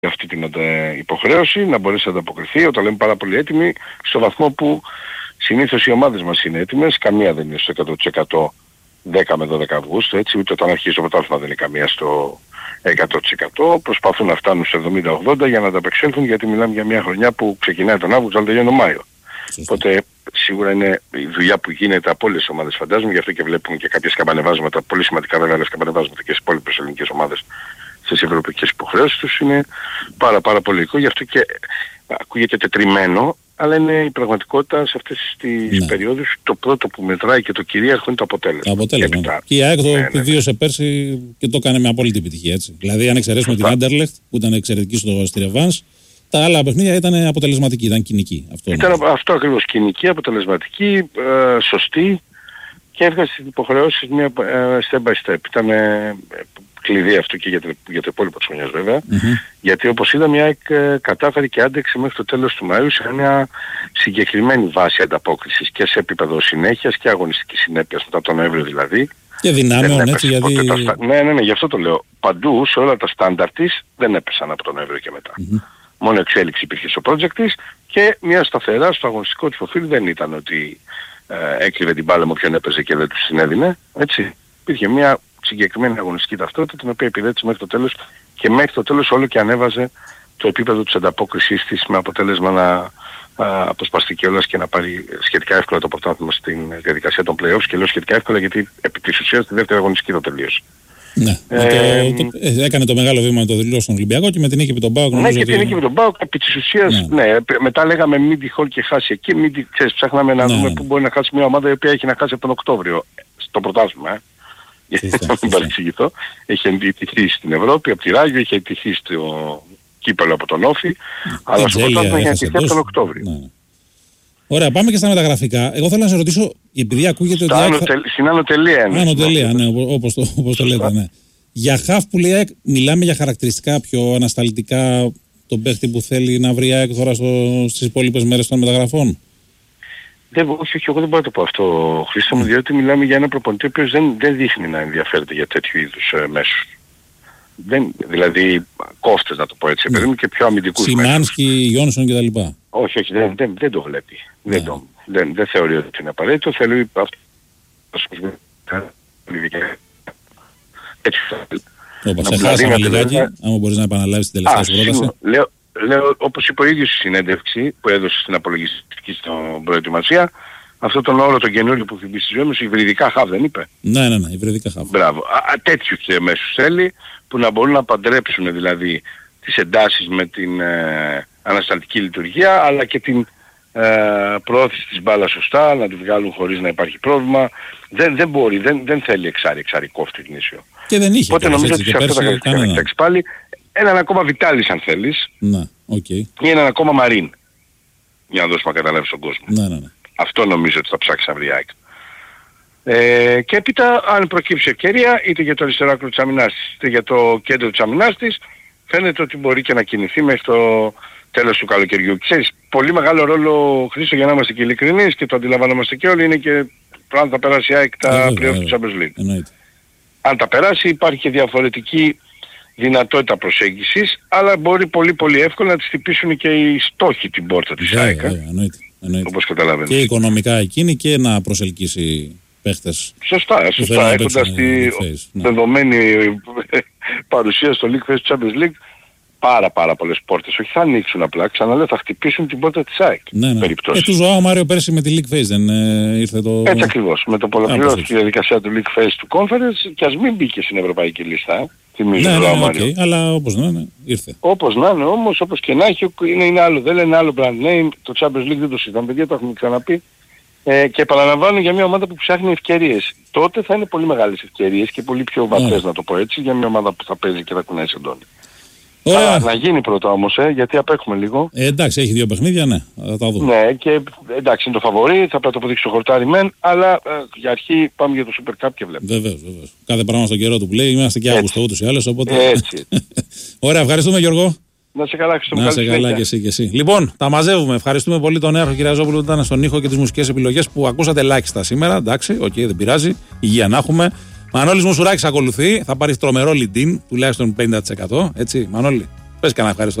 αυτή την υποχρέωση, να μπορέσει να ανταποκριθεί όταν λέμε πάρα πολύ έτοιμοι, στο βαθμό που συνήθως οι ομάδες μας είναι έτοιμες, καμία δεν είναι στο 100% 10 με 12 Αυγούστου, έτσι, ούτε όταν αρχίζει το πρωτάθλημα δεν είναι καμία στο 100%. Προσπαθούν να φτάνουν στο 70-80 για να ανταπεξέλθουν, γιατί μιλάμε για μια χρονιά που ξεκινάει τον Αύγουστο αλλά τελειώνει τον Μάιο. Οπότε σίγουρα είναι η δουλειά που γίνεται από όλες τις ομάδες, φαντάζομαι, γι' αυτό και βλέπουμε και κάποια σκαμπανεβάσματα, πολύ σημαντικά βέβαια, αλλά σκαμπανεβάσματα και στις υπόλοιπες ελληνικές ομάδες στις ευρωπαϊκές υποχρεώσεις τους, είναι πάρα πολύ οικό, γι' αυτό και ακούγεται τετριμένο, αλλά είναι η πραγματικότητα σε αυτές τις περιόδους. Το πρώτο που μετράει και το κυρίαρχο είναι το αποτέλεσμα. Και η ΑΕΚ το επιβίωσε πέρσι και το έκανε με απόλυτη επιτυχία, έτσι. Δηλαδή αν εξαιρέσουμε την Άντερλεχτ που ήταν εξαιρετική στη ρεβάνς, τα άλλα παιχνίδια ήταν αποτελεσματική, ήταν κοινική. Αυτό ακριβώς, κοινική, αποτελεσματική, σωστή, και έβγαζε τις υποχρεώσεις μια step by step. Ήταν κλειδί αυτό και για το υπόλοιπο της χρονιάς βέβαια, γιατί όπως είδαμε η ΑΕΚ κατάφερε και άντεξε μέχρι το τέλος του Μαΐου σε μια συγκεκριμένη βάση ανταπόκρισης και σε επίπεδο συνέχειας και αγωνιστικής συνέπειας μετά τον Νοέμβριο δηλαδή. Και δυνάμεων, έτσι, γιατί... Ναι, γι' αυτό το λέω. Παντού, σε όλα τα στάνταρ της, δεν έπεσαν από τον Νοέμβριο και μετά. Μόνο εξέλιξη υπήρχε στο project της και μια σταθερά στο αγωνιστικό της προφίλ. Δεν ήταν ότι έκλειβε την μπάλα με όποιον έπαιζε και δεν τους συνέδινε, έτσι. Υπήρχε μια συγκεκριμένη αγωνιστική ταυτότητα, την οποία επιδέτησε μέχρι το τέλος, και μέχρι το τέλος όλο και ανέβαζε το επίπεδο της ανταπόκρισής της, με αποτέλεσμα να αποσπαστεί κιόλας και να πάρει σχετικά εύκολα το πρωτάθλημα στην διαδικασία των play-offs. Και λέω σχετικά εύκολα γιατί επί της ουσίας τη δεύτερη αγωνιστική το τελείωσε. Ναι, έκανε το μεγάλο βήμα το δηλώσει στον Ολυμπιακό και με την νίκη με τον ΠΑΟΚ. Ναι, και την νίκη με τον ΠΑΟΚ επί της ουσίας, ναι. Μετά λέγαμε μην τυχόν και χάσει εκεί, ψάχναμε να δούμε πού μπορεί να χάσει μια ομάδα η οποία έχει να χάσει από τον Οκτώβριο στο πρωτάθλημα. Γιατί να μην παρεξηγηθώ, έχει εντυχθεί στην Ευρώπη από τη Ράγιο, έχει εντυχθεί στο κύπελλο από τον Όφη, αλλά στο πρωτάθλημα έχει εντυχθεί από τον Οκτώβριο. Ωραία, πάμε και στα μεταγραφικά. Εγώ θέλω να σε ρωτήσω, επειδή ακούγεται ότι... Στην Άνω Τελεία. Άνω Τελεία, ναι, όπως το λέτε, ναι. Για χαφ που λέει, μιλάμε για χαρακτηριστικά πιο ανασταλτικά τον παίχτη που θέλει να βρει ΑΕΚ τώρα στις υπόλοιπες μέρες των μεταγραφών? Όχι, εγώ δεν μπορώ να το πω αυτό, Χρήστο μου, διότι μιλάμε για ένα προπονητή ο οποίος δεν δείχνει να ενδιαφέρεται για τέτοιου είδους μέσους. Δηλαδή κόφτες, να το πω έτσι, παιδί μου, και πιο αμυντικούς μέσους. Σιμάνσκι, Γιόνσον κτλ. Όχι, δεν το βλέπει. Δεν θεωρεί ότι είναι απαραίτητο. Θέλει αυτό. Όπα, σε χάσαμε λιγάκι, άμα μπορείς να επαναλάβεις την τελευταία σου πρόταση. Λέω, όπως είπε ο ίδιος στη συνέντευξη που έδωσε στην απολογιστική στην προετοιμασία, αυτό τον όρο τον καινούριο που θυμίζει στη ζωή μου, υβριδικά χαβ δεν είπε? Ναι, υβριδικά χαβ. Μπράβο. Τέτοιους μέσους θέλει, που να μπορούν να παντρέψουν δηλαδή τις εντάσεις με την ανασταλτική λειτουργία, αλλά και την προώθηση της μπάλας σωστά, να τη βγάλουν χωρίς να υπάρχει πρόβλημα. Δεν μπορεί, δεν θέλει εξάρι κόφτη γνήσιο. Και δεν είχε. Οπότε νομίζω ότι σε αυτό θα κατάξει πάλι έναν ακόμα Βιτάλης αν θέλεις. Ναι, okay. Ή έναν ακόμα Μαρίν. Για να δώσουμε να καταλάβει στον κόσμο. Ναι. Αυτό νομίζω ότι θα ψάξει να βρει ΑΕΚ. Και έπειτα αν προκύψει ευκαιρία είτε για το αριστερό άκρο της αμυνάς της είτε για το κέντρο της αμυνάς της, φαίνεται ότι μπορεί και να κινηθεί μέχρι το τέλος του καλοκαιριού. Ξέρεις, πολύ μεγάλο ρόλο, Χρήστο, για να είμαστε και ειλικρινείς και το αντιλαμβανόμαστε και όλοι, είναι και αν θα περάσει η ΑΕΚ τα πλέον του Champions League. Αν τα περάσει υπάρχει και διαφορετική δυνατότητα προσέγγισης, αλλά μπορεί πολύ εύκολα να τις χτυπήσουν και οι στόχοι την πόρτα της ΑΕΚ. Όπως καταλαβαίνετε. Και οικονομικά εκείνη και να προσελκύσει παίχτες. Σωστά, έχοντας τη δεδομένη παρουσία στο League Face του Champions League, πάρα πολλές πόρτες. Όχι θα ανοίξουν απλά, ξαναλέω, θα χτυπήσουν την πόρτα της ΑΕΚ. Του Ζωάο Μάριο πέρσι με τη League Face δεν ήρθε το... Έτσι ακριβώς, με το πολλαπληρώσει τη διαδικασία του League Face του Conference, και ας μην μπήκε στην ευρωπαϊκή λίστα. Okay, αλλά όπως να είναι, ήρθε. Όπως να είναι όμως, όπως και να έχει, είναι άλλο, δεν είναι άλλο brand name, το Champions League δεν το συζητάμε, παιδιά, το έχουμε ξαναπεί. Και επαναλαμβάνω, για μια ομάδα που ψάχνει ευκαιρίες. Τότε θα είναι πολύ μεγάλες ευκαιρίες και πολύ πιο βαθές, να το πω έτσι, για μια ομάδα που θα παίζει και θα κουνάει σεντόνι. Αλλά να γίνει πρώτα όμως, γιατί απέχουμε λίγο. Εντάξει, έχει 2 παιχνίδια, ναι, θα τα δούμε. Ναι, και εντάξει, είναι το φαβορί, θα πρέπει να το αποδείξει το χορτάρι μεν, αλλά για αρχή πάμε για το Super Cup και βλέπουμε. Βεβαίως. Κάθε πράγμα στον καιρό του που λέει, είμαστε και Αύγουστο ούτως ή άλλως, οπότε... Έτσι. Ωραία, ευχαριστούμε Γιώργο. Να σε καλά, Χρήστο. Να σε καλά και εσύ. Λοιπόν, τα μαζεύουμε. Ευχαριστούμε πολύ τον Νέαρχο Κυριαζόπουλο που ήταν στον ήχο και τις μουσικές επιλογές που ακούσατε ελάχιστα σήμερα. Εντάξει, δεν πειράζει. Υγεία να έχουμε. Μανώλης Μουσουράκης ακολουθεί. Θα πάρει τρομερό lead-in, τουλάχιστον 50%. Έτσι, Μανώλη. Πες κανένα ευχαριστώ.